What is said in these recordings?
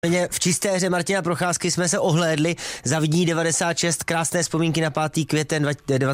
V čisté hře Martina Procházky jsme se ohlédli za Vídní 96, krásné vzpomínky na 5. květen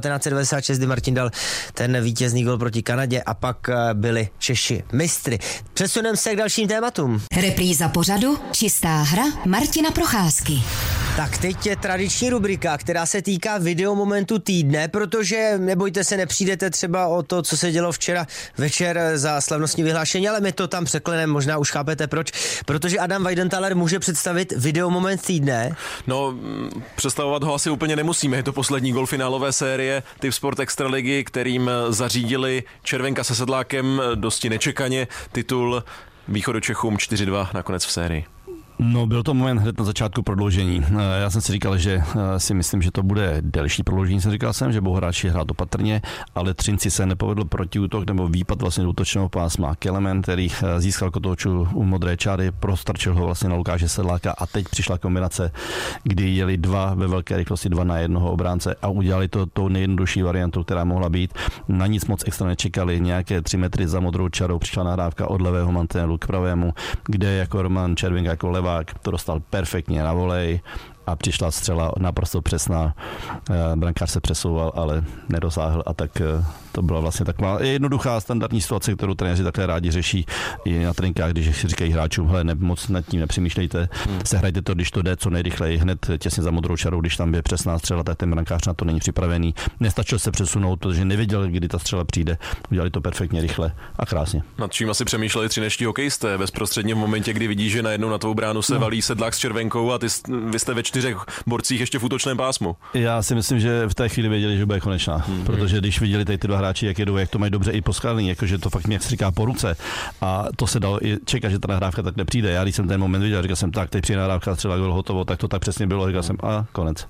1996, kdy Martin dal ten vítězný gol proti Kanadě a pak byli Češi mistry. Přesuneme se k dalším tématům. Repríza pořadu Čistá hra Martina Procházky. Tak teď je tradiční rubrika, která se týká videomomentu týdne, protože nebojte se, nepřijdete třeba o to, co se dělo včera večer za slavnostní vyhlášení, ale my to tam překleneme, možná už chápete proč, protože Adam Weidenthal může představit videomoment týdne. No, představovat ho asi úplně nemusíme, je to poslední gol finálové série Tipsport Extraligy, kterým zařídili Červenka se Sedlákem dosti nečekaně titul Východočechům 4-2 nakonec v sérii. No, byl to moment hned na začátku prodloužení. Já jsem si říkal, že si myslím, že to bude delší prodloužení, říkal jsem, že budou hráči hrát opatrně, ale Třinci se nepovedl protiútok nebo výpad vlastně do útočného pásma. Kelemen, který získal kotouču u modré čáry, prostrčil ho vlastně na Lukáše Sedláka a teď přišla kombinace, kdy jeli dva ve velké rychlosti, 2 na 1 obránce a udělali to tou nejjednodušší variantou, která mohla být. Na nic moc extra nečekali, nějaké 3 metry za modrou čarou přišla nahrávka od levého mantinelu k pravému, kde jako Roman Červenka jako levák to dostal perfektně na volej a přišla střela naprosto přesná. Brankář se přesouval, ale nedosáhl a tak to byla vlastně taková jednoduchá standardní situace, kterou trenéři takhle rádi řeší i na tréninkách, když si říkají hráčům, hele, moc nad tím nepřemýšlejte, sehrajte to, když to jde co nejrychleji, hned těsně za modrou čarou, když tam je přesná střela, tak ten brankář na to není připravený. Nestačil se přesunout, protože nevěděl, kdy ta střela přijde. Udělali to perfektně, rychle a krásně. Nad čím asi přemýšleli třineští hokejisté bezprostředně v momentě, kdy vidí, že najednou na tvou bránu se valí Sedlák s Červenkou a vy jste ve 4 borcích ještě v útočném pásmu. Já si myslím, že v té chvíli věděli, že bude konečná, protože když viděli tady ty dva hráči, jak jedou, jak to mají dobře i poskládaný, jakože to fakt jak se říká po ruce a to se dalo i čekat, že ta nahrávka tak nepřijde. Já když jsem ten moment viděl, říkal jsem tak, teď přijde nahrávka, střela gol, hotovo, tak to tak přesně bylo, říkal jsem a konec.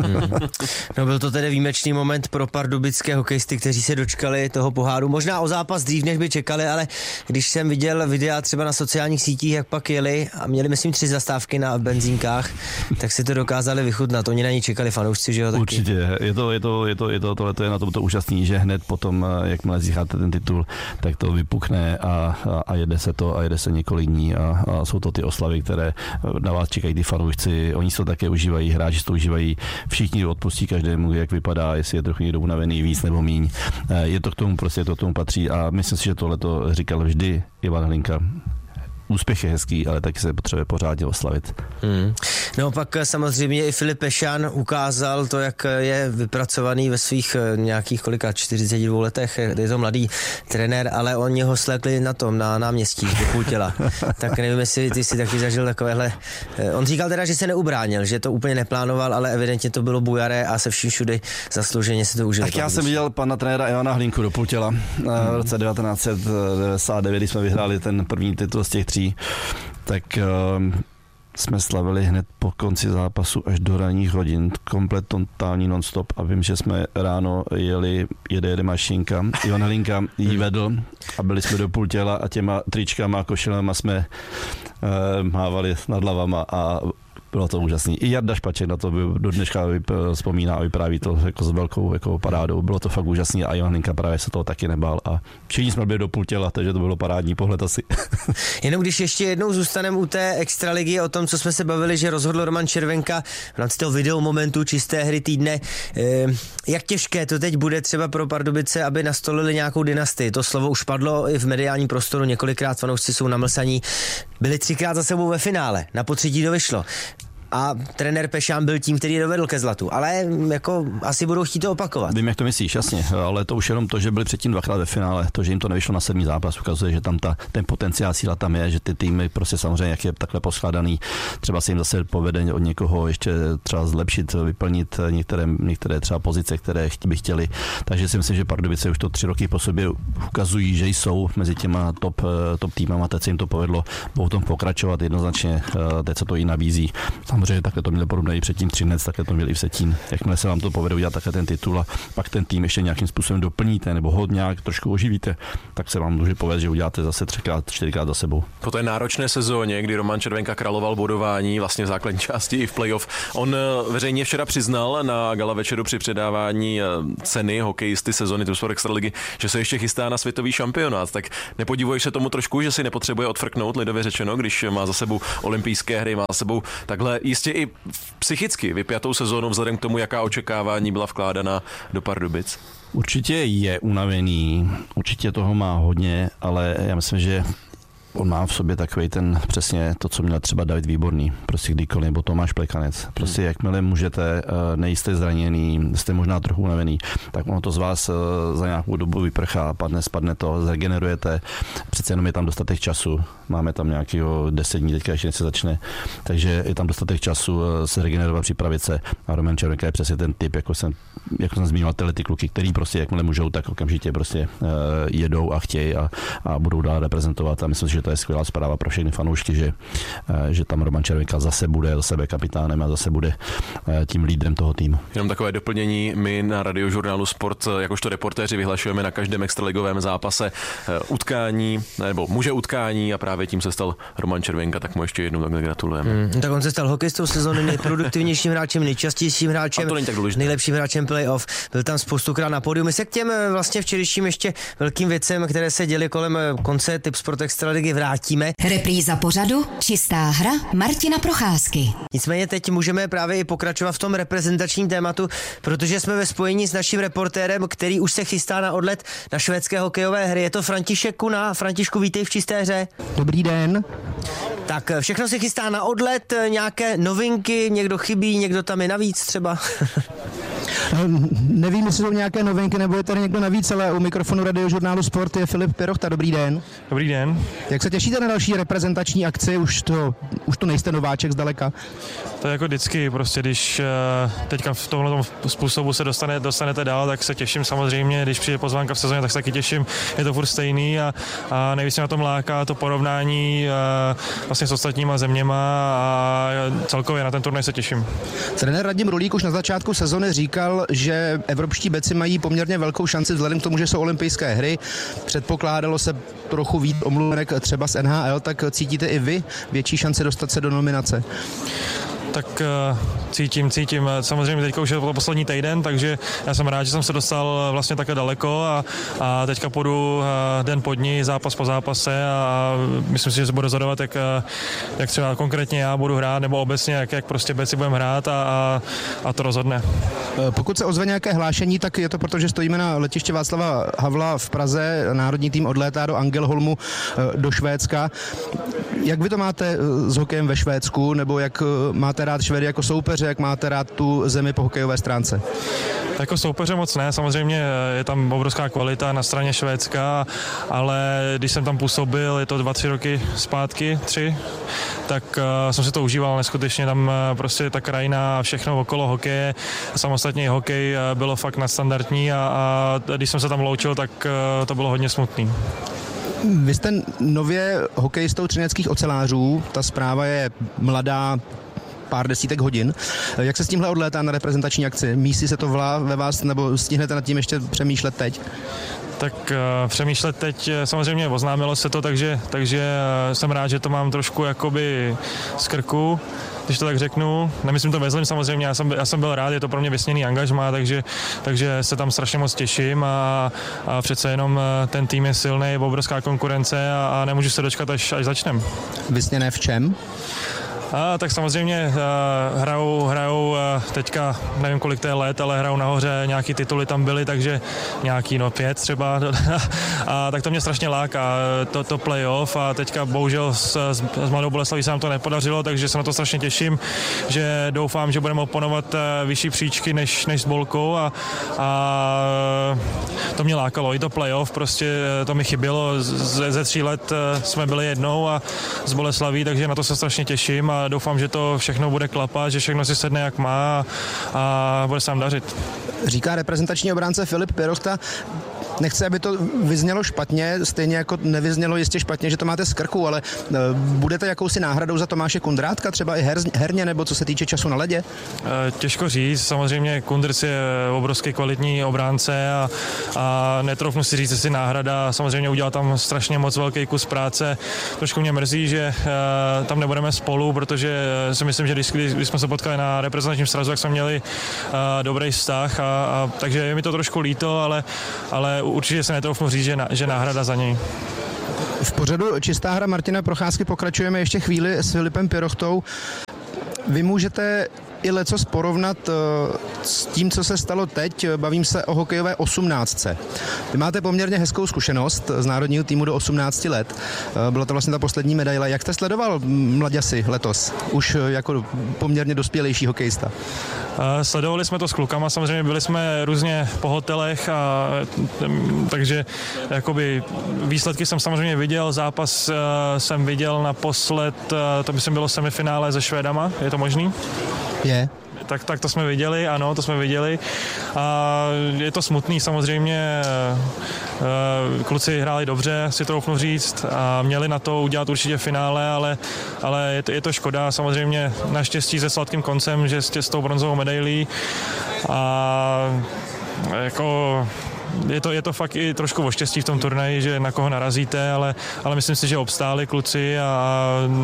No, byl to tedy výjimečný moment pro pardubické hokejisty, kteří se dočkali toho poháru. Možná o zápas dřív, než by čekali, ale když jsem viděl videa třeba na sociálních sítích, jak pak jeli a měli myslím 3 zastávky na benzínkách, tak si to dokázali vychutnat. Oni na ní čekali fanoušci, že jo? Taky. Určitě. Tohle je na tomto úžasný, že hned potom, jakmile získáte ten titul, tak to vypukne a jede se to a jede se několik dní a jsou to ty oslavy, které na vás čekají ty fanoušci. Oni to také užívají, hráči to užívají, všichni odpustí každému, jak vypadá, jestli je trochu někdo unavený víc nebo míň. Je to k tomu, prostě to k tomu patří a myslím si, že tohle to říkal vždy Ivan Hlinka. Úspěch je hezký, ale taky se potřebuje pořádně oslavit. No pak samozřejmě i Filip Pešan ukázal to, jak je vypracovaný ve svých nějakých 42 letech. Je to mladý trenér, ale oni ho slékli na náměstí do půl těla. Tak nevím, jestli ty si taky zažil takovéhle. On říkal teda, že se neubránil, že to úplně neplánoval, ale evidentně to bylo bujaré a se vším všudy zaslouženě se to užili. Tak já jsem viděl pana trenéra Ivana Hlinku do půl těla v roce 1999, kdy jsme vyhráli ten první titul z těch 3. Tak jsme slavili hned po konci zápasu až do ranních hodin, komplet totální non-stop a vím, že jsme ráno jede mašinka, Ivan Hlinka jí vedl a byli jsme do půl těla a těma tričkama a košilema jsme mávali nad hlavama a bylo to úžasný. I Jarda Špaček na to do dneška vzpomíná a vypráví to jako s velkou jako parádou. Bylo to fakt úžasný a Ivan Hlinka právě se toho taky nebál a všichni jsme byli do půl těla, takže to bylo parádní pohled asi. Jenom když ještě jednou zůstaneme u té extraligy, o tom, co jsme se bavili, že rozhodl Roman Červenka v rámci toho videomomentu čisté hry týdne. Jak těžké to teď bude třeba pro Pardubice, aby nastolili nějakou dynastii? To slovo už padlo i v mediálním prostoru, několikrát fanoušci jsou namlsaní. Byli 3krát za sebou ve finále, na potřetí to vyšlo. A trenér Pešán byl tím, který dovedl ke zlatu. Ale jako asi budou chtít to opakovat. Vím, jak to myslíš, jasně, ale to už jenom to, že byli předtím 2krát ve finále, to, že jim to nevyšlo na 7. zápas, ukazuje, že tam ten potenciál síla tam je, že ty týmy prostě samozřejmě, jak je takhle poskládaný, třeba se jim zase povede od někoho ještě třeba zlepšit, vyplnit některé třeba pozice, které by chtěli. Takže si myslím, že Pardubice už to 3 roky po sobě ukazují, že jsou mezi těma top týmama, teď se jim to povedlo, budou tom pokračovat jednoznačně, teď se to i nabízí. Samozřejmě takhle to měli podobné i předtím Třinec, takhle to měli i Vsetín. Jakmile se vám to povede udělat takhle ten titul a pak ten tým ještě nějakým způsobem doplníte nebo ho nějak trošku oživíte, tak se vám může povést, že uděláte zase 3x, 4x za sebou. Po té náročné sezóně, kdy Roman Červenka královal bodování vlastně v základní části i v playoff, on veřejně včera přiznal na gala večeru při předávání ceny hokejisty sezony Tipsport Extraligy, že se ještě chystá na světový šampionát. Tak nepodivuješ se tomu trošku, že si nepotřebuje odfrknout, lidově řečeno, když má za sebou olympijské hry, má za sebou takhle jistě i psychicky vypjatou sezónu vzhledem k tomu, jaká očekávání byla vkládaná do Pardubic? Určitě je unavený, určitě toho má hodně, ale já myslím, že on má v sobě takový ten přesně to, co měl třeba David Výborný, prostě kdykoliv, nebo Tomáš Plekanec. Prostě jakmile můžete, nejste zraněný, jste možná trochu unavený, tak ono to z vás za nějakou dobu vyprchá, spadne to, zregenerujete, přece jenom je tam dostatek času, máme tam nějakého 10 dní, teďka ještě se začne, takže je tam dostatek času se regenerovat, připravit se a Roman Červenka je přesně ten typ, jako jsem zmiňoval, ty kluky, který prostě jakmile můžou, tak okamžitě prostě jedou a chtějí a budou dál reprezentovat a myslím, že to je skvělá zpráva pro všechny fanoušky, že tam Roman Červenka zase bude kapitánem a zase bude tím lídrem toho týmu. Jenom takové doplnění, my na Radiožurnálu Sport jakožto reportéři vyhlašujeme na každém extraligovém zápase utkání, nebo muže utkání a právě tím se stal Roman Červenka, tak mu ještě jednou takhle gratulujeme. Tak on se stal hokejistou sezóny, nejproduktivnějším hráčem, nejčastějším hráčem, nejlepším hráčem playoff, byl tam spoustukrát na pódiu. My se k těm vlastně včerejším ještě velkým věcem, které se děly kolem konce Tipsport Extraligy, vrátíme. Repríza pořadu Čistá hra Martina Procházky. Nicméně teď můžeme právě i pokračovat v tom reprezentačním tématu, protože jsme ve spojení s naším reportérem, který už se chystá na odlet na švédské hokejové hry. Je to František Kuna. Františku, vítej v Čisté hře. Dobrý den. Tak všechno se chystá na odlet, nějaké novinky, někdo chybí, někdo tam je navíc třeba. Nevím, jestli jsou nějaké novinky, nebo je tady někdo navíc, ale u mikrofonu Radiožurnálu Sport je Filip Pirochta. Dobrý den. Dobrý den. Jak se těšíte na další reprezentační akci? Už to nejste nováček zdaleka. To je jako vždycky, prostě když teďka v tomhle způsobu se dostanete dál, tak se těším samozřejmě, když přijde pozvánka v sezóně, tak se taky těším, je to furt stejný a nejvíc mě na tom láká to porovnání vlastně s ostatníma zeměma a celkově na ten turnaj se těším. Trenér Radim Rulík už na začátku sezony říkal, že evropští beci mají poměrně velkou šanci vzhledem k tomu, že jsou olympijské hry. Předpokládalo se trochu víc omluvenek třeba z NHL, tak cítíte i vy větší šanci dostat se do nominace? Tak cítím. Samozřejmě teďka už je to poslední týden, takže já jsem rád, že jsem se dostal vlastně takhle daleko a teďka půjdu den po dní, zápas po zápase a myslím si, že se budu rozhodovat, jak třeba konkrétně já budu hrát, nebo obecně, jak prostě beci budeme hrát a to rozhodne. Pokud se ozve nějaké hlášení, tak je to proto, že stojíme na letiště Václava Havla v Praze. Národní tým odlétá do Angelholmu do Švédska. Jak vy to máte s hokejem ve Švédsku, nebo jak máte rád Švédy jako soupeře, jak máte rád tu zemi po hokejové stránce? Jako soupeře moc ne, samozřejmě je tam obrovská kvalita na straně Švédska, ale když jsem tam působil, je to 2-3 roky zpátky, 3, tak jsem si to užíval neskutečně, tam prostě ta krajina a všechno okolo hokeje, samostatně hokej bylo fakt nadstandardní a když jsem se tam loučil, tak to bylo hodně smutný. Vy jste nově hokejistou třineckých ocelářů, ta zpráva je mladá, pár desítek hodin. Jak se s tímhle odlétá na reprezentační akci? Místí se to ve vás, nebo stihnete nad tím ještě přemýšlet teď? Tak přemýšlet teď, samozřejmě oznámilo se to, takže jsem rád, že to mám trošku jakoby z krku, když to tak řeknu. Nemyslím to ve zlém samozřejmě, já jsem byl rád, je to pro mě vysněný angažmá, takže se tam strašně moc těším a přece jenom ten tým je silný, je obrovská konkurence a nemůžu se dočkat, až začnem. Vysněné v čem? Tak samozřejmě hrajou teďka, nevím kolik to je let, ale hrajou nahoře, nějaký tituly tam byly, takže nějaký 5 třeba. A tak to mě strašně láká, to playoff a teďka bohužel s Mladou Boleslaví se nám to nepodařilo, takže se na to strašně těším, že doufám, že budeme oponovat vyšší příčky než s Bolkou a to mě lákalo. I to playoff, prostě to mi chybělo, ze 3 let jsme byli jednou a z Boleslaví, takže na to se strašně těším a doufám, že to všechno bude klapat, že všechno si sedne jak má a bude se nám dařit. Říká reprezentační obránce Filip Pirochta. Nechci, aby to vyznělo špatně, stejně jako nevyznělo jistě špatně, že to máte z krku, ale budete jakousi náhradou za Tomáše Kundrátka, třeba i herně, nebo co se týče času na ledě? Těžko říct, samozřejmě Kundrc je obrovský kvalitní obránce a netroufnu si říct, jestli náhrada, samozřejmě udělal tam strašně moc velký kus práce. Trošku mě mrzí, že tam nebudeme spolu, protože si myslím, že když jsme se potkali na reprezentačním srazu, jak jsme měli dobrý vztah, a takže je mi to trošku líto, ale určitě se netroufnu říct, že náhrada za něj. V pořadu Čistá hra Martina Procházky pokračujeme ještě chvíli s Filipem Pirochtou. Vy můžete i lecos porovnat s tím, co se stalo teď. Bavím se o hokejové 18. Vy máte poměrně hezkou zkušenost z národního týmu do 18 let. Byla to vlastně ta poslední medaile. Jak jste sledoval mladěsi letos? Už jako poměrně dospělejší hokejista. Sledovali jsme to s klukama, samozřejmě byli jsme různě po hotelech, takže jakoby výsledky jsem samozřejmě viděl, zápas jsem viděl naposled, to myslím bylo semifinále se Švédama, je to možný? Je. Tak to jsme viděli, ano, to jsme viděli. A je to smutný samozřejmě, kluci hráli dobře, si troufnu říct, a měli na to udělat určitě finále, ale je to škoda, samozřejmě naštěstí se sladkým koncem, že s tou bronzovou medailí a jako je to fakt i trošku o štěstí v tom turnaji, že na koho narazíte, ale myslím si, že obstáli kluci a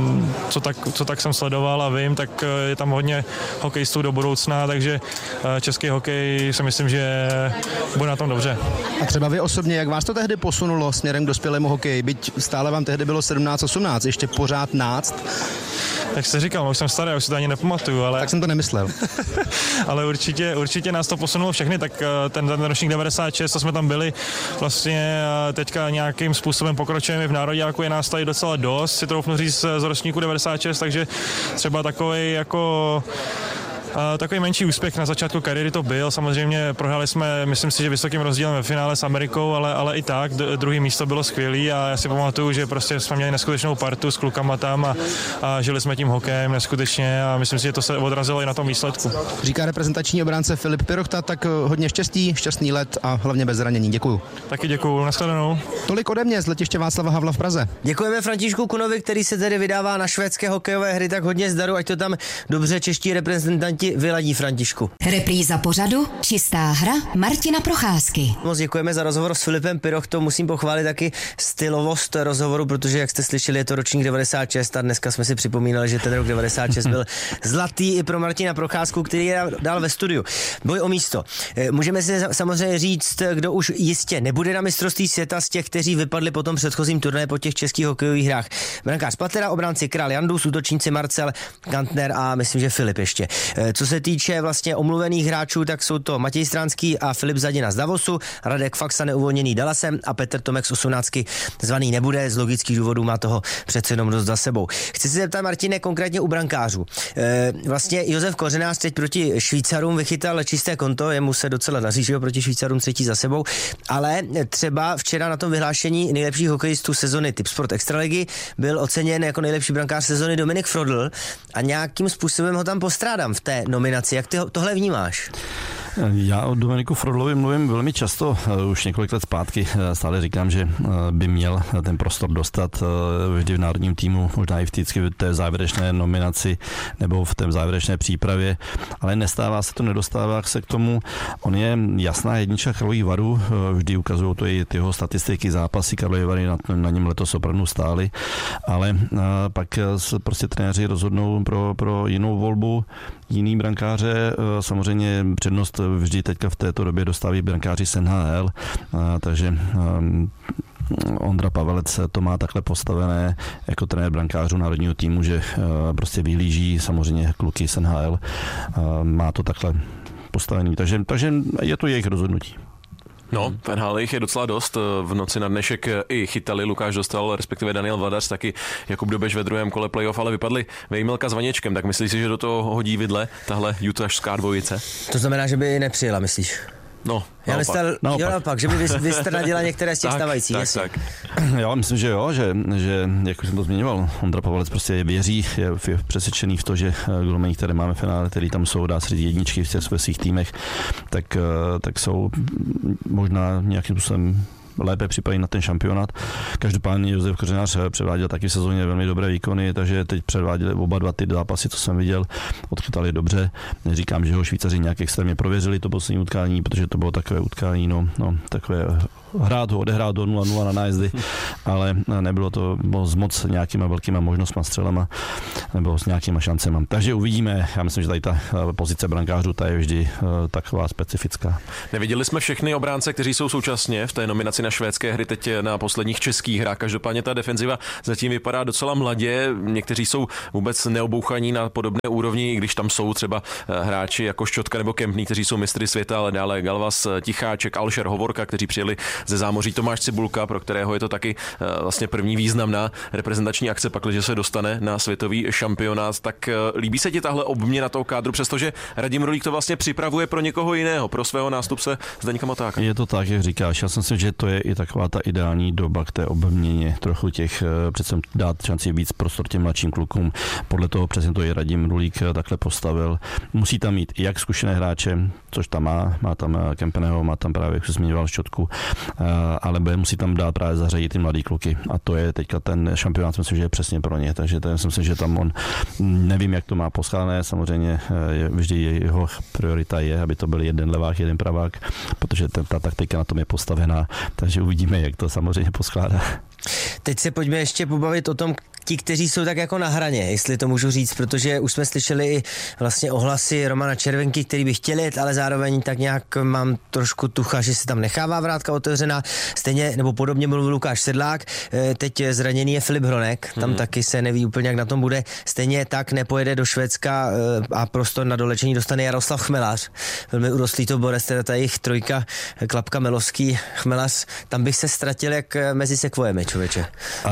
co tak jsem sledoval a vím, tak je tam hodně hokejistů do budoucna, takže český hokej si myslím, že bude na tom dobře. A třeba vy osobně, jak vás to tehdy posunulo směrem k dospělému hokeji? Byť stále vám tehdy bylo 17-18, ještě pořád náct. Jak jste říkal, už jsem starý, už si to ani nepamatuju, ale... Tak jsem to nemyslel. Ale určitě nás to posunulo všechny, tak ten ročník 96, co jsme tam byli, vlastně teďka nějakým způsobem pokračujeme v nároďáku, je nás tady docela dost, si troufnu říct z ročníku 96, takže třeba takový menší úspěch na začátku kariéry to byl. Samozřejmě prohráli jsme, myslím si, že vysokým rozdílem ve finále s Amerikou, ale i tak druhé místo bylo skvělý a já si pamatuju, že prostě jsme měli neskutečnou partu s klukama tam a žili jsme tím hokejem neskutečně a myslím si, že to se odrazilo i na tom výsledku. Říká reprezentační obránce Filip Pirochta, tak hodně štěstí, šťastný let a hlavně bez zranění. Děkuju. Taky děkuju, nashledanou. Tolik ode mě z letiště Václava Havla v Praze. Děkujeme Františku Kunovi, který se tedy vydává na švédské hokejové hry, tak hodně zdaru, ať to tam dobře čeští reprezentanti vyladí, Františku. Repríza pořadu Čistá hra Martina Procházky. Moc děkujeme za rozhovor s Filipem Pirochtou, musím pochválit taky stylovost rozhovoru, protože jak jste slyšeli, je to ročník 96 a dneska jsme si připomínali, že ten rok 96 byl zlatý i pro Martina Procházku, který je dál ve studiu. Boj o místo. Můžeme si samozřejmě říct, kdo už jistě nebude na mistrovství světa z těch, kteří vypadli po tom předchozím turnaji po těch českých hokejových hrách. Brankář Patera, obránci Král Jandus, útočníci Marcel, Kantner a myslím, že Filip ještě. Co se týče vlastně omluvených hráčů, tak jsou to Matěj Stránský a Filip Zadina z Davosu, Radek Faxa neuvolněný Dallasem a Petr Tomek z 18 zvaný nebude, z logických důvodů má toho přece jenom dost za sebou. Chci se zeptat, Martine, konkrétně u brankářů. Vlastně Josef Kořenář teď proti Švýcarům vychytal čisté konto, jemu se docela daří, že proti Švýcarům třetí za sebou, ale třeba včera na tom vyhlášení nejlepších hokejistů sezony Tipsport Extraligy byl oceněn jako nejlepší brankář sezony Dominik Frodl a nějakým způsobem ho tam postrádám v té nominaci. Jak ty tohle vnímáš? Já o Dominiku Frodlovi mluvím velmi často, už několik let zpátky. Stále říkám, že by měl ten prostor dostat vždy v národním týmu, možná i vždycky v té závěrečné nominaci nebo v té závěrečné přípravě, ale nestává se to, nedostává se k tomu. On je jasná jednička Karlových Varů, vždy ukazují to i ty jeho statistiky, zápasy Karlovy Vary na něm letos opravdu stály, ale pak prostě trenéři rozhodnou pro jinou volbu, jiný brankáře, samozřejmě přednost vždy teďka v této době dostávají brankáři z NHL, takže Ondra Pavelec to má takhle postavené jako trenér brankářů národního týmu, že prostě vyhlíží samozřejmě kluky z NHL, má to takhle postavený, takže je to jejich rozhodnutí. No, v NHL jich je docela dost. V noci na dnešek i chytali, Lukáš Dostal, respektive Daniel Vladař, taky Jakub Dobeš ve druhém kole playoff, ale vypadli Vejmilka s Vaněčkem. Tak myslíš si, že do toho hodí vidle tahle utašská dvojice? To znamená, že by nepřijela, myslíš? No, Já myslel, naopak, že by vystrnadila některé z těch stávajících. Tak. Já myslím, že jo, že jak už jsem to zmiňoval, Ondra Pavalec prostě věří, je přesvědčený v to, že golmani, které máme v finále, který tam jsou, dá se říct jedničky v svých týmech, tak jsou možná nějakým způsobem lépe připraví na ten šampionát. Každopádně Josef Kořenář předváděl taky v sezóně velmi dobré výkony, takže teď předváděli oba dva ty zápasy, co jsem viděl, odchytali dobře. Neříkám, že ho Švýcaři nějak extrémně prověřili to poslední utkání, protože to bylo takové utkání, takové odehrát do 0-0 na nájezdy, ale nebylo to s moc nějakýma velkýma možnostma, střelama, nebo s nějakýma šancema. Takže uvidíme, já myslím, že tady ta pozice brankářů, ta je vždy taková specifická. Neviděli jsme všechny obránce, kteří jsou současně v té nominaci na švédské hry, teď na posledních českých hrách. Každopádně ta defenziva zatím vypadá docela mladě, někteří jsou vůbec neobouchaní na podobné úrovni, i když tam jsou třeba hráči jako Ščotka nebo Kempný, kteří jsou mistry světa, ale dále Galvas, Ticháček, Alšer, Hovorka, kteří přijeli ze zámoří, Tomáš Cibulka, pro kterého je to taky vlastně první významná reprezentační akce, pakliže se dostane na světový šampionát. Tak líbí se ti tahle obměna toho kádru, přestože Radim Rulík to vlastně připravuje pro někoho jiného, pro svého nástupce Zdeňka Matáka. Je to tak, jak říkáš. Já si myslím, že to je i taková ta ideální doba k té obměně, trochu těch přece dát šanci víc prostor těm mladším klukům. Podle toho přesně to je Radim Rulík takhle postavil. Musí tam mít jak zkušené hráče, což tam má tam Kempeného, má tam právě, jak se zmiňoval, Ščotku, ale musí tam dát právě zařadit ty mladý kluky. A to je teďka ten šampionát, myslím, že je přesně pro ně. Takže to si myslím, že tam on, nevím, jak to má poskládané, samozřejmě vždy jeho priorita je, aby to byl jeden levák, jeden pravák, protože ta taktika na tom je postavená, takže uvidíme, jak to samozřejmě poskládá. Teď se pojďme ještě pobavit o tom, ti, kteří jsou tak jako na hraně, jestli to můžu říct, protože už jsme slyšeli i vlastně ohlasy Romana Červenky, který by chtěl jet, ale zároveň tak nějak mám trošku tucha, že se tam nechává vrátka otevřená. Stejně nebo podobně mluvil Lukáš Sedlák, teď zraněný je Filip Hronek, tam taky se neví úplně, jak na tom bude. Stejně tak nepojede do Švédska a prostor na dolečení dostane Jaroslav Chmelař. Velmi urostlý to borec, teda ta jejich trojka, Klapka, Melovský, Chmelař, tam bych se ztratil jak mezi sekvojemi, člověče.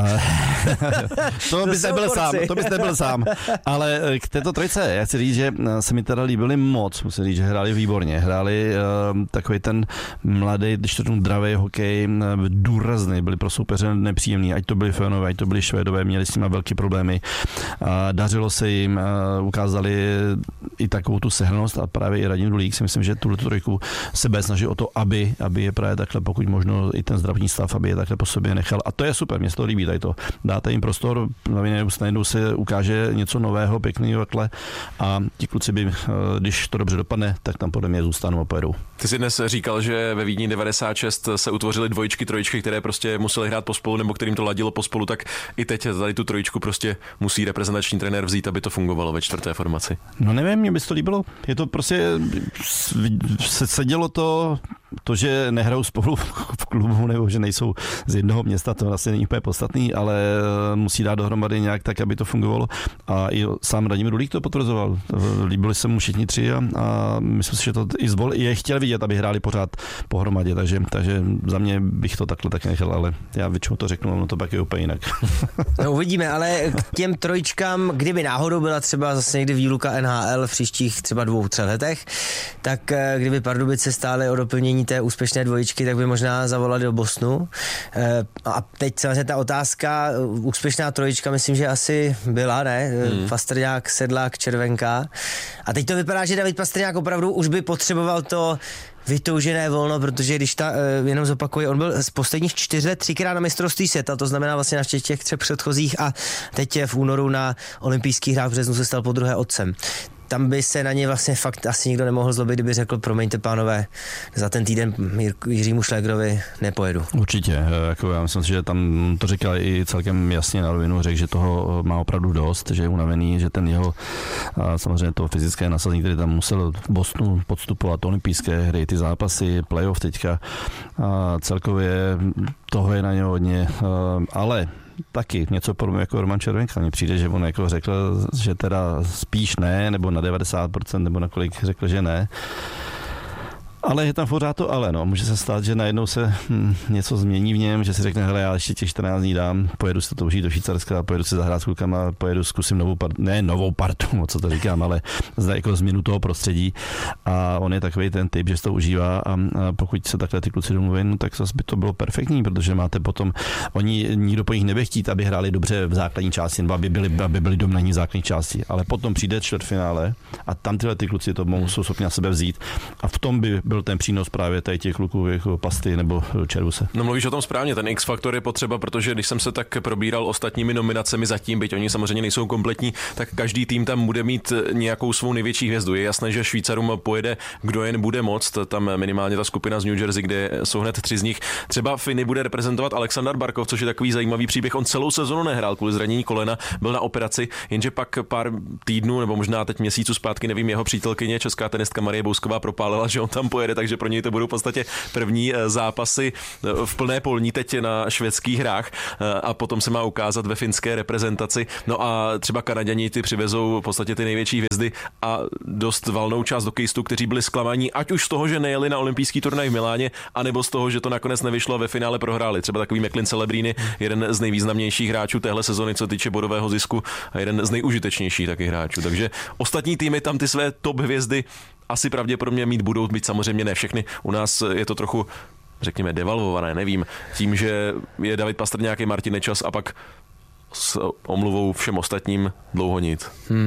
To bys nebyl sám. Ale k této trojce, já chci říct, že se mi teda líbili moc, musím říct, že hráli výborně. Hráli takový ten mladý, když to dravý hokej, důrazný, byli pro soupeře nepříjemný, ať to byli Fenové, ať to byli Švédové, měli s nimi velké problémy. Dařilo se jim, ukázali i takovou tu sehranost a právě i Radim Rulík si myslím, že tuhle trojku sebe snaží o to, aby je právě takhle, pokud možno i ten zdravotní stav, aby je takhle po sobě nechal. A to je super, mě se to líbí tady to. Dáte jim prostor, najednou se ukáže něco nového, pěkného takhle a ti kluci by, když to dobře dopadne, tak tam podle mě zůstanou a pojedou. Ty jsi dnes říkal, že ve Vídni 96 se utvořily dvojičky, trojičky, které prostě museli hrát pospolu nebo kterým to ladilo pospolu, tak i teď tady tu trojičku prostě musí reprezentační trenér vzít, aby to fungovalo ve čtvrté formaci. No nevím, mě by to líbilo. Je to prostě, sedělo to, že nehrajou spolu v klubu nebo že nejsou z jednoho města, to vlastně není úplně podstatný, ale musí dát dohromady nějak tak, aby to fungovalo. A i sám Radim Rulík to potvrzoval. Líbili se mu všichni tři a myslím si, že to i zvolil. Je chtěl vidět, aby hráli pořád pohromadě, takže za mě bych to takhle tak nechal, ale já většinou to řeknu, no to pak je úplně jinak. No uvidíme, ale k těm trojičkám, kdyby náhodou byla třeba zase někdy výluka NHL v příštích třeba 2-3 letech, tak kdyby Pardubice stály o doplnění té úspěšné dvojičky, tak by možná zavolali do Bostonu. A teď samozřejmě ta otázka, úspěšná trojička, myslím, že asi byla, ne? Pastrňák, Sedlák, Červenka. A teď to vypadá, že David Pastrňák opravdu už by potřeboval to vytoužené volno, protože když jenom zopakuju, on byl z posledních 4 let 3krát na mistrovství světa, to znamená vlastně na těch 3 předchozích a teď v únoru na olympijských hrách v březnu se stal podruhé otcem. Tam by se na ně vlastně fakt asi nikdo nemohl zlobit, kdyby řekl, promiňte pánové, za ten týden Jiřímu Šlégrovi nepojedu. Určitě, jako já myslím, že tam to říkal i celkem jasně na rovinu, řekl, že toho má opravdu dost, že je unavený, že ten jeho samozřejmě to fyzické nasazení, který tam musel v Bostonu podstupovat, olympijské hry, ty zápasy, playoff teďka, celkově toho je na něj hodně, ale taky něco podobně jako Roman Červenka. Mně přijde, že on jako řekl, že teda spíš ne, nebo na 90%, nebo na kolik řekl, že ne. Ale je tam pořád to ale, no. Může se stát, že najednou se něco změní v něm, že si řekne, hele, já ještě těch 14 dní dám, pojedu si to užít do Švýcarska, pojedu si zahrát s klukama, pojedu zkusím novou partu, co to říkám, ale jako změnu toho prostředí a on je takový ten typ, že se to užívá a pokud se takhle ty kluci domluví, no, tak zase by to bylo perfektní, protože máte potom, nikdo po nich nebude chtít, aby hráli dobře v základní části, aby byli dominantní v základní části, ale potom přijde čtvrtfinále a tam tyhle ty kluci to jsou schopni na sebe vzít a v tom by byl ten přínos právě tady těch kluků jako Pasty nebo Červuse. No mluvíš o tom správně, ten X-faktor je potřeba, protože když jsem se tak probíral ostatními nominacemi zatím, byť oni samozřejmě nejsou kompletní, tak každý tým tam bude mít nějakou svou největší hvězdu. Je jasné, že Švýcarům pojede, kdo jen bude moct, tam minimálně ta skupina z New Jersey, kde jsou hned 3 z nich. Třeba Finy bude reprezentovat Aleksandar Barkov, což je takový zajímavý příběh. On celou sezonu nehrál kvůli zranění kolena, byl na operaci, jenže pak pár týdnů nebo možná teď měsíců zpátky, nevím, jeho přítelkyně, česká tenistka Marie Bousková propálila, že on tam pojede, takže pro něj to budou v podstatě první zápasy v plné polní teď na švédských hrách a potom se má ukázat ve finské reprezentaci. No a třeba Kanaďani ty přivezou v podstatě ty největší hvězdy a dost valnou část hokejistů, kteří byli zklamaní, ať už z toho, že nejeli na olympijský turnaj v Miláně, anebo z toho, že to nakonec nevyšlo a ve finále prohráli. Třeba takový McLean Celebrini, jeden z nejvýznamnějších hráčů téhle sezony, co týče bodového zisku a jeden z nejužitečnějších taky hráčů. Takže ostatní týmy tam ty své top hvězdy asi pravděpodobně mít budou, být samozřejmě ne všechny. U nás je to trochu, řekněme, devalvované, nevím, tím, že je David Pastrňák, je Martin Nečas a pak s omluvou všem ostatním dlouho nic.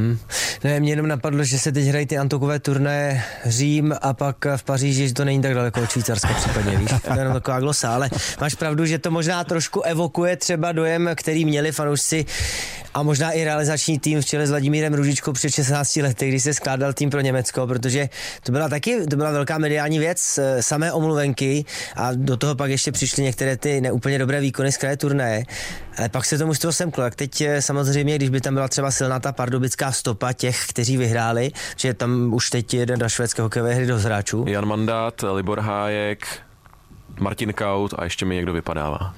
Ne, mě jenom napadlo, že se teď hrají ty antokové turnaje Řím a pak v Paříži, že to není tak daleko od Švýcarska případně, víš? To je jenom taková glosa, ale máš pravdu, že to možná trošku evokuje třeba dojem, který měli fanoušci a možná i realizační tým v čele s Vladimírem Růžičkou před 16 lety, když se skládal tým pro Německo, protože to byla velká mediální věc, samé omluvenky a do toho pak ještě přišly některé ty neúplně dobré výkony z kraje turnaje, ale pak se tomu z toho semklo. Tak teď samozřejmě, když by tam byla třeba silná ta pardubická stopa těch, kteří vyhráli, že tam už teď jeden do švédské hokejové hry do hráčů. Jan Mandát, Libor Hájek, Martin Kaut a ještě mi někdo vypadává.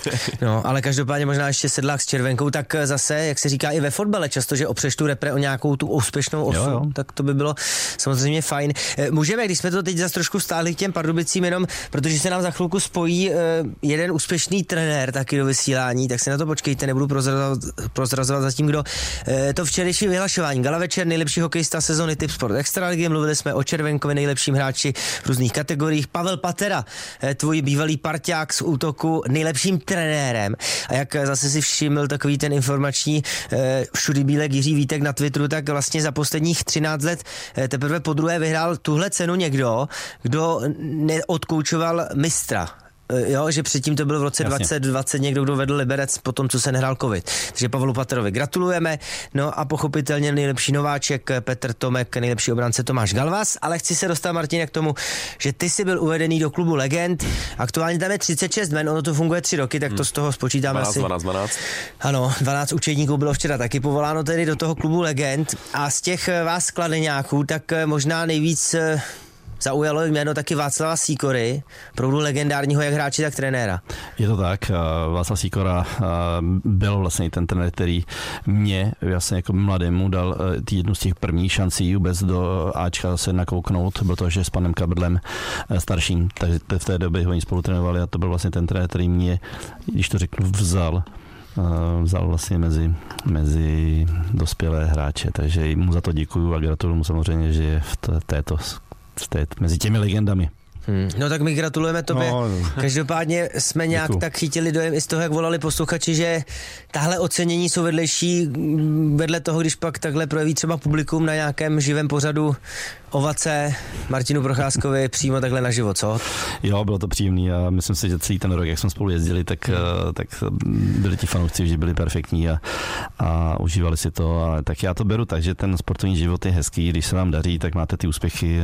No, ale každopádně možná ještě Sedlák s Červenkou, tak zase, jak se říká i ve fotbale často, že opřeš tu repre o nějakou tu úspěšnou osu, jo. Tak to by bylo samozřejmě fajn. Můžeme, když jsme to teď zase trošku stáhli k těm Pardubicím, jenom protože se nám za chvilku spojí jeden úspěšný trenér taky do vysílání, tak se na to počkejte, nebudu prozrazovat zatím, kdo. To včerejší vyhlašování. Gala večer, nejlepší hokejista sezony Tip Sport Extraligy, mluvili jsme o Červenkovi, nejlepším hráči v různých kategoriích. Pavel Patera, tvůj bývalý parťák z útoku, nejlepším trenérem. A jak zase si všiml takový ten informační všudy bílek Jiří Vítek na Twitteru, tak vlastně za posledních 13 let teprve podruhé vyhrál tuhle cenu někdo, kdo neodkoučoval mistra. Jo, že předtím to bylo v roce 2020 někdo, kdo vedl Liberec po tom, co se nehrál covid. Takže Pavlu Paterovi gratulujeme. No a pochopitelně nejlepší nováček Petr Tomek, nejlepší obránce Tomáš Galvas, ale chci se dostat, Martine, k tomu, že ty jsi byl uvedený do klubu legend. Aktuálně tam je 36 men, ono to funguje 3 roky, tak to z toho spočítáme 12. Ano, 12 učedníků bylo včera taky povoláno tedy do toho klubu legend a z těch vás skladeňáků, tak možná nejvíc zaujalo jméno taky Václava Sýkory, opravdu legendárního jak hráče, tak trenéra. Je to tak, Václav Sýkora byl vlastně ten trenér, který mě vlastně jako mladému dal jednu z těch prvních šancí vůbec do Ačka se nakouknout, byl to, že s panem Kabrdlem starším, takže v té době oni spolu trénovali a to byl vlastně ten trenér, který mě, když to řeknu, vzal vlastně mezi dospělé hráče, takže mu za to děkuju a gratuluju mu samozřejmě, že je v této mezi těmi legendami. No tak my gratulujeme tobě. No. Každopádně jsme nějak tak chytili dojem i z toho, jak volali posluchači, že tahle ocenění jsou vedlejší vedle toho, když pak takhle projeví třeba publikum na nějakém živém pořadu ovace Martinu Procházkovi přímo takhle na život, co? Jo, bylo to příjemný a myslím si, že celý ten rok, jak jsme spolu jezdili, tak byli ti fanoušci, že byli perfektní a užívali si to. A tak já to beru tak, že ten sportovní život je hezký, když se vám daří, tak máte ty úspěchy,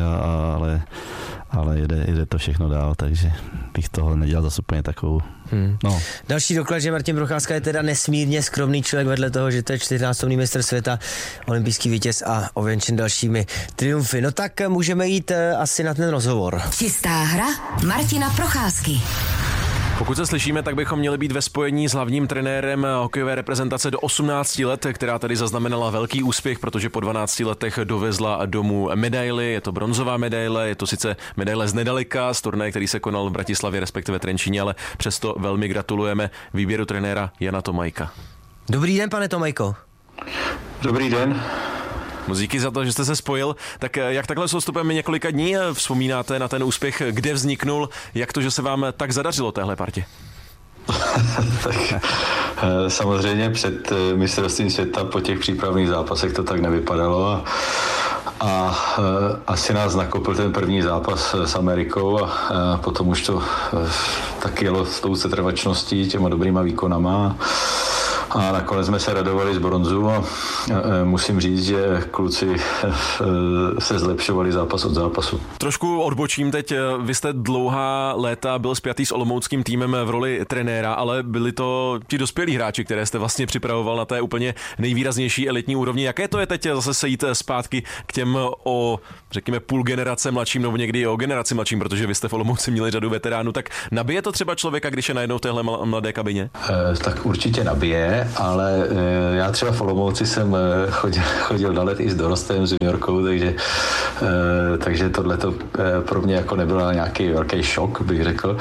ale jde to všechno dál, takže bych toho nedělal zase úplně takovou. No. Další doklad, že Martin Procházka je teda nesmírně skromný člověk vedle toho, že to je 14násobný mistr světa, olympijský vítěz a ověnčen dalšími triumfy. No tak můžeme jít asi na ten rozhovor. Čistá hra Martina Procházky. Pokud se slyšíme, tak bychom měli být ve spojení s hlavním trenérem hokejové reprezentace do 18 let, která tady zaznamenala velký úspěch, protože po 12 letech dovezla domů medaili. Je to bronzová medaile, je to sice medaile z nedaleka, z turnaje, který se konal v Bratislavě, respektive Trenčíně, ale přesto velmi gratulujeme výběru trenéra Jana Tomajka. Dobrý den, pane Tomajko. Dobrý den. Díky za to, že jste se spojil. Tak jak takhle s odstupem několika dní vzpomínáte na ten úspěch, kde vzniknul, jak to, že se vám tak zadařilo téhle partě? Tak samozřejmě před mistrovstvím světa po těch přípravných zápasech to tak nevypadalo a asi nás nakopl ten první zápas s Amerikou a potom už to tak jelo s tou setrvačností, těma dobrýma výkonama. A nakonec jsme se radovali z bronzu a musím říct, že kluci se zlepšovali zápas od zápasu. Trošku odbočím teď. Vy jste dlouhá léta byl spjatý s olomouckým týmem v roli trenéra, ale byli to ti dospělí hráči, které jste vlastně připravoval na té úplně nejvýraznější elitní úrovni. Jaké to je teď zase sejít zpátky k těm o, řekněme, půl generace mladším nebo někdy o generaci mladším, protože vy jste v Olomouci měli řadu veteránů, tak nabije to třeba člověka, když je najednou v téhle mladé kabině? Tak určitě nabije. Ale já třeba v Olomouci jsem chodil na let i s dorostem, s juniorkou, takže tohleto pro mě jako nebyl nějaký velký šok, bych řekl.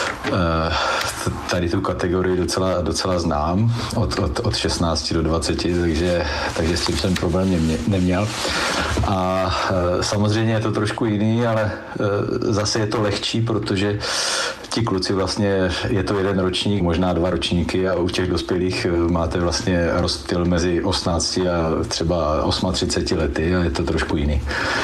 Tady tu kategorii docela znám od 16 do 20, takže s tím jsem problém neměl. A samozřejmě je to trošku jiný, ale zase je to lehčí, protože ti kluci vlastně, je to jeden ročník, možná 2 ročníky a u těch dospělých máte vlastně rozptyl mezi 18 a třeba 38 lety a je to trošku jiný.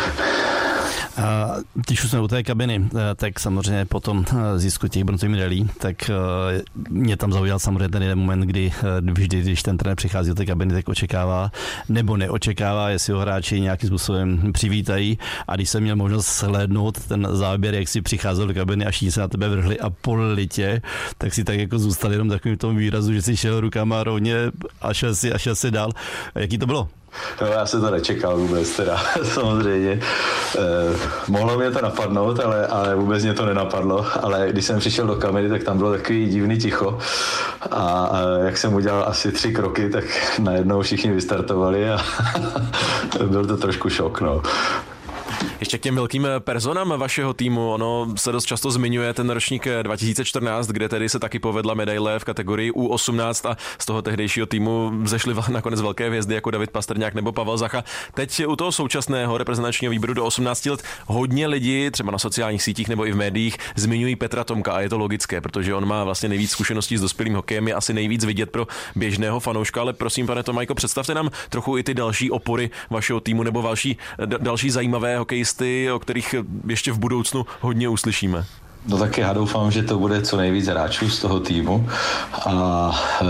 Když už jsme u té kabiny, tak samozřejmě po tom zisku těch bronzových medailí, tak mě tam zaujal samozřejmě ten jeden moment, kdy vždy, když ten trenér přichází do té kabiny, tak očekává nebo neočekává, jestli ho hráči nějakým způsobem přivítají. A když jsem měl možnost slednout ten záběr, jak si přicházel do kabiny a všichni se na tebe vrhli a politě, tak si tak jako zůstal jenom takovým tomu výrazu, že si šel rukama rovně a šel si dál. Jaký to bylo? No, já se to nečekal vůbec teda, samozřejmě. Mohlo mě to napadnout, ale vůbec mě to nenapadlo. Ale když jsem přišel do kamery, tak tam bylo takový divný ticho. A jak jsem udělal asi 3 kroky, tak najednou všichni vystartovali a byl to trošku šok, no. Ještě k těm velkým personám vašeho týmu, ono se dost často zmiňuje ten ročník 2014, kde tedy se taky povedla medaile v kategorii U18 a z toho tehdejšího týmu zešly nakonec velké hvězdy jako David Pastrňák nebo Pavel Zacha. Teď u toho současného reprezentačního výběru do 18 let hodně lidí, třeba na sociálních sítích nebo i v médiích, zmiňují Petra Tomka a je to logické, protože on má vlastně nejvíc zkušeností s dospělým hokejem, je asi nejvíc vidět pro běžného fanouška, ale prosím, pane Tomajko, představte nám trochu i ty další opory vašeho týmu nebo další zajímavé hokejisty, o kterých ještě v budoucnu hodně uslyšíme. No tak já doufám, že to bude co nejvíc hráčů z toho týmu a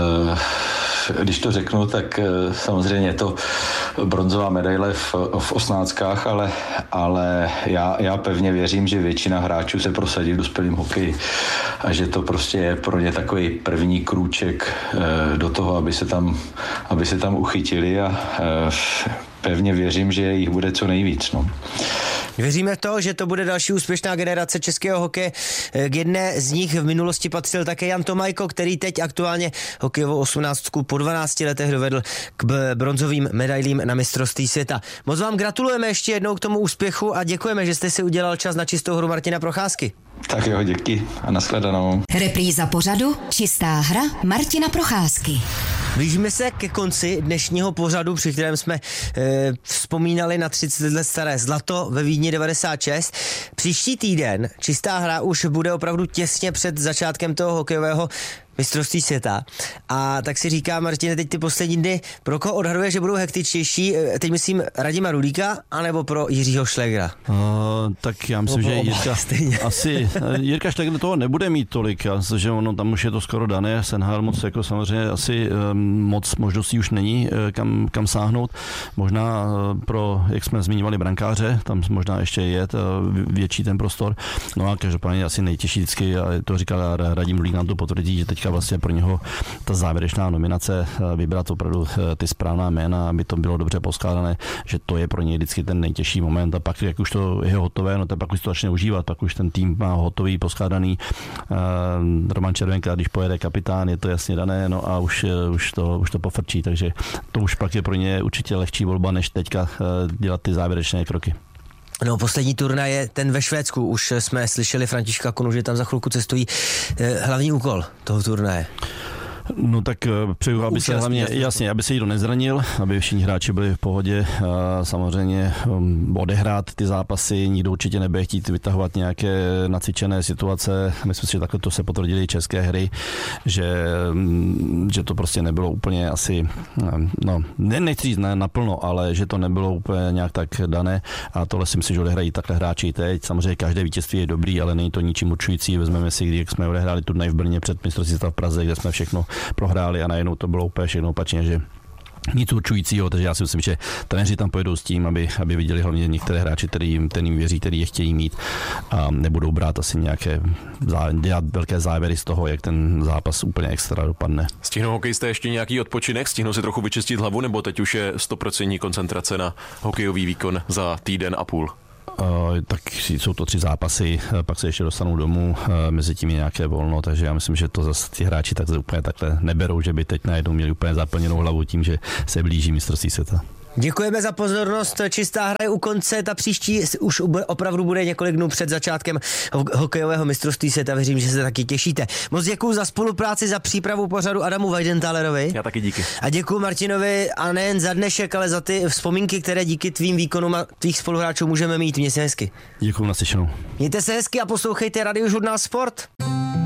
když to řeknu, tak samozřejmě je to bronzová medaile v 18, ale já pevně věřím, že většina hráčů se prosadí v dospělém hokeji a že to prostě je pro ně takový první krůček do toho, aby se tam uchytili a pevně věřím, že jich bude co nejvíc. No. Věříme v to, že to bude další úspěšná generace českého hokeje. K jedné z nich v minulosti patřil také Jan Tomajko, který teď aktuálně hokejovou 18 po 12 letech dovedl k bronzovým medailím na mistrovství světa. Moc vám gratulujeme ještě jednou k tomu úspěchu a děkujeme, že jste si udělal čas na Čistou hru Martina Procházky. Tak jo, díky a nashledanou. Repríza pořadu Čistá hra Martina Procházky. Blížíme se ke konci dnešního pořadu, při kterém jsme vzpomínali na 30 let staré zlato ve Vídni 96. Příští týden Čistá hra už bude opravdu těsně před začátkem toho hokejového mistrovství světa. A tak si říká, Martine, teď ty poslední dny, pro koho odhaduje, že budou hektičtější? Teď myslím Radima Rulíka, anebo pro Jiřího Šlegra? Tak já myslím, že Jirka Šlegr toho nebude mít tolik, že ono tam už je to skoro dané, Senhal moc jako samozřejmě asi moc možností už není, kam sáhnout. Možná pro, jak jsme zmiňovali, brankáře, tam možná ještě je větší ten prostor. No a každopádně asi nejtěžší vždycky, a to říkal Radim Rulík, nám to potvrdí, že teď teďka vlastně pro něho ta závěrečná nominace vybrat opravdu ty správná jména, aby to bylo dobře poskládané, že to je pro něj vždycky ten nejtěžší moment a pak, jak už to je hotové, no to pak už to začne užívat, pak už ten tým má hotový, poskládaný. Roman Červenka, když pojede kapitán, je to jasně dané, no a už to pofrčí, takže to už pak je pro ně určitě lehčí volba, než teďka dělat ty závěrečné kroky. No, poslední turnaj je ten ve Švédsku. Už jsme slyšeli Františka Konu, že tam za chvilku cestují. Hlavní úkol toho turnaje. No tak přeju, aby se hlavně, jasně, aby se nikdo nezranil, aby všichni hráči byli v pohodě, samozřejmě odehrát ty zápasy, nikdo určitě nebude chtít vytahovat nějaké nacvičené situace. Myslím si, že takhle to se potvrdili české hry, že to prostě nebylo úplně asi, no, nechci říct naplno, ale že to nebylo úplně nějak tak dané a tohle si myslím, že odehrají takhle hráči teď. Samozřejmě každé vítězství je dobrý, ale není to ničím určující. Vezmeme si, jak jsme odehráli turnaj v Brně před mistrovství světa v Praze, kde jsme všechno prohráli a najednou to bylo úplně všechno opačně, že nic určujícího, takže já si myslím, že trenéři tam pojedou s tím, aby viděli hlavně některé hráči, kterým věří, který je chtějí mít a nebudou brát asi nějaké dělat velké závěry z toho, jak ten zápas úplně extra dopadne. Stihnou hokejisté ještě nějaký odpočinek? Stihnou si trochu vyčistit hlavu, nebo teď už je 100% koncentrace na hokejový výkon za týden a půl? Tak jsou to 3 zápasy, pak se ještě dostanou domů, mezi tím je nějaké volno, takže já myslím, že to zase ti hráči tak úplně takhle neberou, že by teď najednou měli úplně zaplněnou hlavu tím, že se blíží mistrovství světa. Děkujeme za pozornost. Čistá hra je u konce. Ta příští už opravdu bude několik dnů před začátkem hokejového mistrovství světa. Věřím, že se taky těšíte. Moc děkuju za spolupráci, za přípravu pořadu Adamu Weidentalerovi. Já taky díky. A děkuju Martinovi a nejen za dnešek, ale za ty vzpomínky, které díky tvým výkonům a tvých spoluhráčů můžeme mít. Mějte se hezky. Děkuju, naslyšenou. Mějte se hezky a poslouchejte Radiožurnál Sport.